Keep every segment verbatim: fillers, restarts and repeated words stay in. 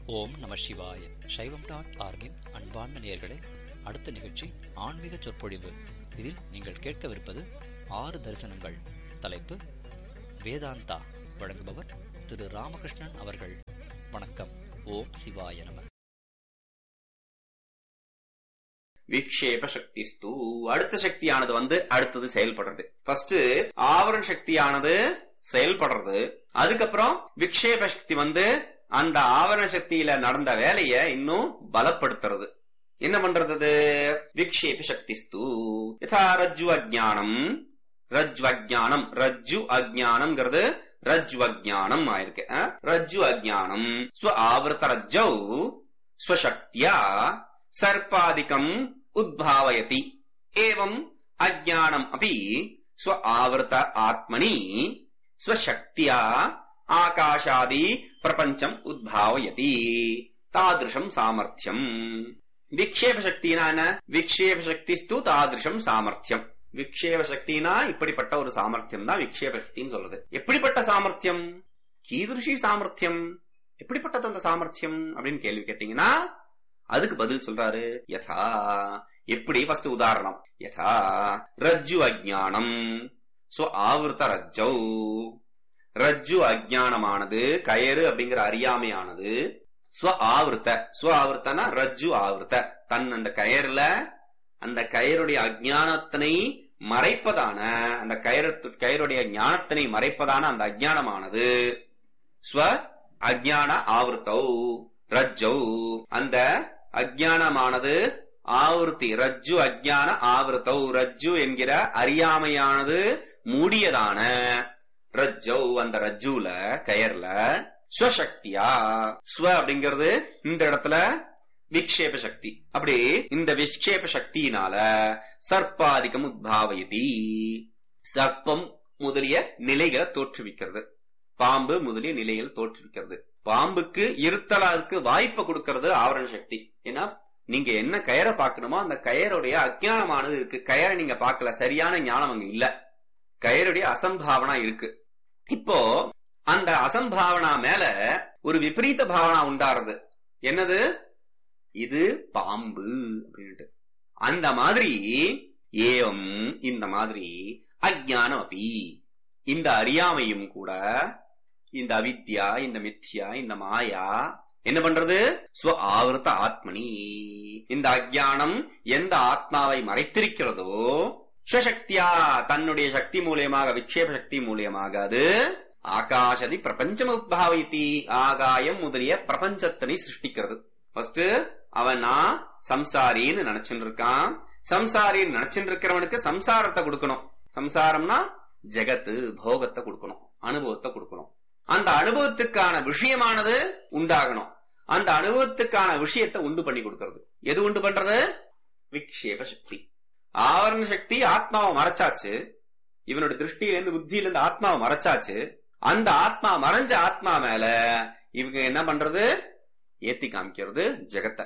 ஓம் நம சிவாய. சைவம் டாட் ஆர்கின் அன்பார்ந்த நேயர்களே, அடுத்த நிகழ்ச்சி ஆன்மீக சொற்பொழிவு. இதில் நீங்கள் கேட்கவிருப்பது ஆறு தரிசனங்கள். தலைப்பு வேதாந்தா. வழங்குபவர் திரு ராமகிருஷ்ணன் அவர்கள். வணக்கம். ஓம் சிவாய நம. விக்ஷேப சக்திஸ்து. அடுத்த சக்தியானது வந்து அடுத்தது செயல்படுறது. ஃபர்ஸ்ட் ஆவரண சக்தியானது செயல்படுறது. அதுக்கப்புறம் விக்ஷேப சக்தி வந்து அந்த ஆவரண சக்தியில நடந்த வேலைய இன்னும் பலப்படுத்துறது. என்ன பண்றது? விக்ஷேப சக்திஸ்து யதா ரஜ்ஜு அஜ்ஞானம். ரஜ்ஜு அஜ்ஞானம் ரஜ்ஜு அஜ்ஞானம்ங்கிறது ரஜ்ஜு அஜ்ஞானம் ஆயிருக்கு. ரஜ்ஜு அஜ்ஞானம் ஸ்வ ஆவர்த்த ரஜ்ஜௌ ஸ்வசக்தியா சர்ப்பாதிகம் உத்பாவயதி. ஏவம் அஜ்ஞானம் அபி ஸ்வ ஆவர்த்த ஆத்மனி ஸ்வசக்தியா ஆகாஷாதி பிரபஞ்சம் உத்பாவயதி. தாதிருஷம் சாமர்த்தியம். விக்ஷேப சக்தினா என்ன? விக்ஷேப சக்திஸ்து தாதிருஷம் சாமர்த்தியம். விக்ஷேப சக்தினா இப்படிப்பட்ட ஒரு சாமர்த்தியம் தான் விக்ஷேப சக்தின்னு சொல்றது. எப்படிப்பட்ட சாமர்த்தியம்? கீதிருஷி சாமர்த்தியம். எப்படிப்பட்டது அந்த சாமர்த்தியம் அப்படின்னு கேள்வி கேட்டீங்கன்னா அதுக்கு பதில் சொல்றாரு. யதா. எப்படி? ஃபர்ஸ்ட் உதாரணம். யதா ரஜ்ஜு அஜ்ஞானம் சோ ஆவர்த்த ரஜ்ஜௌ. ரஜ்ஜு அஜ்ஞானமானது, கயறு அப்படிங்கிற அறியாமையானது, ஸ்வ ஆவர்த்த. ஸ்வ ஆவர்த்தனா ரஜ்ஜு ஆவர்த்த, தன் அந்த கயறுல அந்த கயருடைய அஜ்ஞானத்தினை மறைப்பதான அந்த கயறு கயருடைய ஞானத்தினை மறைப்பதான அந்த அஜ்ஞானமானது ஸ்வ அஜ்ஞான ஆவர்த்தௌ ரஜ்ஜௌ. அந்த அஜ்ஞானமானது ஆவர்த்தி ரஜ்ஜு அஜ்ஞான ஆவர்த்தௌ. ரஜ்ஜு என்கிற அறியாமையானது மூடியதான ரஜ்ஜௌ அந்த ரஜ்ஜுல கயர்ல ஸ்வசக்தியா. ஸ்வ அப்படிங்கிறது இந்த இடத்துல விக்ஷேப சக்தி. அப்படி இந்த விக்ஷேப சக்தியினால சர்ப்பாதிகம் உத்பாவயதி. சர்ப்பம் முதலிய நிலைகளை தோற்றுவிக்கிறது. பாம்பு முதலிய நிலைகள் தோற்றுவிக்கிறது. பாம்புக்கு இருத்தலாருக்கு வாய்ப்பை கொடுக்கிறது ஆவரண சக்தி. ஏன்னா நீங்க என்ன கயரை பார்க்கணுமோ அந்த கயருடைய அஜ்ஞானமானது இருக்கு. கயரை நீங்க பார்க்கல, சரியான ஞானம் அங்க இல்ல, கயருடைய அசம்பாவனா இருக்கு. இப்போ அந்த அசம்பாவனா மேல ஒரு விபரீத பாவனா உண்டாறது. என்னது? இது பாம்பு அப்படின்ட்டு. அந்த மாதிரி ஏவம் இந்த மாதிரி அஜ்ஞானம் அபி இந்த அறியாமையும் கூட, இந்த அவித்யா, இந்த மித்யா, இந்த மாயா என்ன பண்றது? ஸ்வ ஆவர்த்த ஆத்மனி. இந்த அஜ்ஞானம் எந்த ஆத்மாவை மறைத்திருக்கிறதோ ஸ்வசக்தியா தன்னுடைய சக்தி மூலியமாக, விக்ஷேப சக்தி மூலியமாக அது ஆகாஷதி பிரபஞ்சம் உத்பாவயதி. ஆகாயம் முதலிய பிரபஞ்சத்தினை சிருஷ்டிக்கிறது. ஃபர்ஸ்ட் அவன் நான் சம்சாரின்னு நினைச்சுட்டு இருக்கான். சம்சாரின்னு நினைச்சுட்டு இருக்கிறவனுக்கு சம்சாரத்தை கொடுக்கணும். சம்சாரம்னா ஜெகத்து, போகத்தை கொடுக்கணும், அனுபவத்தை கொடுக்கணும். அந்த அனுபவத்துக்கான விஷயமானது உண்டாகணும். அந்த அனுபவத்துக்கான விஷயத்தை உண்டு பண்ணி கொடுக்கிறது. எது உண்டு பண்றது? விக்ஷேப சக்தி. ஆவரண சக்தி ஆத்மாவை மறைச்சாச்சு. இவனோட திருஷ்டியிலிருந்து புத்தியிலிருந்து ஆத்மாவை மறைச்சாச்சு. அந்த ஆத்மா மறைஞ்ச ஆத்மா மேல இவங்க என்ன பண்றது? ஏத்தி காமிக்கிறது ஜெகத்தை.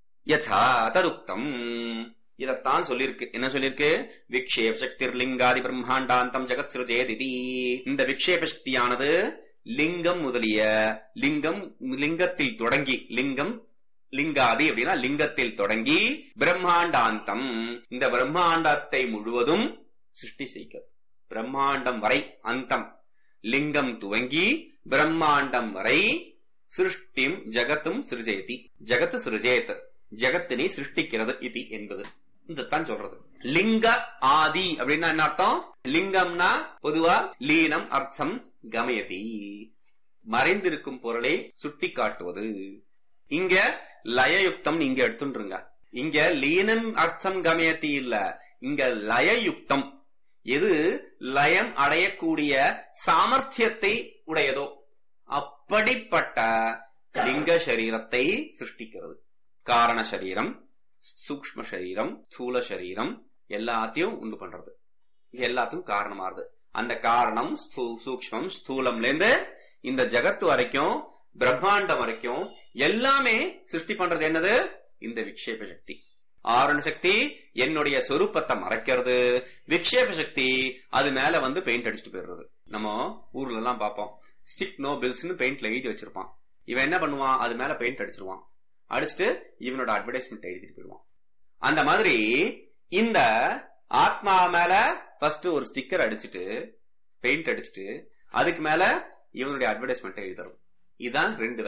யதா ததுக்தம். இதத்தான் சொல்லிருக்கு. என்ன சொல்லிருக்கு? விக்ஷேப சக்தி லிங்காதி பிரம்மாண்டாந்தம் ஜெகத் சிருஜேதி. இந்த விக்ஷேப சக்தியானது லிங்கம் முதலிய லிங்கம் லிங்கத்தில் தொடங்கி, லிங்கம் லிங்காதி அப்படின்னா லிங்கத்தில் தொடங்கி பிரம்மாண்டாந்தம் இந்த பிரம்மாண்டத்தை முழுவதும் சிருஷ்டி செய்கிறது. பிரம்மாண்டம் வரை அந்தம். லிங்கம் துவங்கி பிரம்மாண்டம் வரை சிருஷ்டிம் ஜகத்தும் சிருஜேதி. ஜகத்து சிருஜேத், ஜகத்தினை சிருஷ்டிக்கிறது இது என்பது இதைத்தான் சொல்றது. லிங்க ஆதி அப்படின்னா என்ன அர்த்தம்? லிங்கம்னா பொதுவா லீனம் அர்த்தம் கமயதி, மறைந்திருக்கும் பொருளை சுட்டி காட்டுவது. இங்க லயயுக்தம் நீங்க எடுத்துருங்க. இங்க லீனம் அர்த்தம் கமயத்தி இல்ல, இங்க லயயுக்தம். எது லயம் அடையக்கூடிய சாமர்த்தியத்தை உடையதோ அப்படிப்பட்ட லிங்க சரீரத்தை சிருஷ்டிக்கிறது. காரண சரீரம், சூக்ஷ்ம சரீரம், ஸ்தூல சரீரம் எல்லாத்தையும் உண்டு பண்றது. எல்லாத்துக்கும் காரணமாறுது. அந்த காரணம் சூக்ஷ்மம் ஸ்தூலம்ல இருந்து இந்த ஜகத்து வரைக்கும், பிரம்மாண்டம் வரைக்கும் எல்லாமே சிருஷ்டி பண்றது என்னது? இந்த விக்ஷேப சக்தி. ஆவரண சக்தி என்னுடைய சொரூபத்தை மறைக்கிறது. விக்ஷேப சக்தி அது மேல வந்து பெயிண்ட் அடிச்சுட்டு போயிடுறது. நம்ம ஊர்ல எல்லாம் பாப்போம், ஸ்டிக் நோ பில்ஸ் பெயிண்ட்ல எழுதி வச்சிருப்பான். இவன் என்ன பண்ணுவான், அது மேல பெயிண்ட் அடிச்சிருவான். அடிச்சுட்டு இவனோட அட்வர்டைஸ்மெண்ட் எழுதிட்டு போயிடுவான். அந்த மாதிரி இந்த ஆத்மா மேல ஃபர்ஸ்ட் ஒரு ஸ்டிக்கர் அடிச்சுட்டு பெயிண்ட் அடிச்சுட்டு அதுக்கு மேல இவனுடைய அட்வர்டைஸ்மெண்ட் எழுதி தரும். இதுதான் ரெண்டு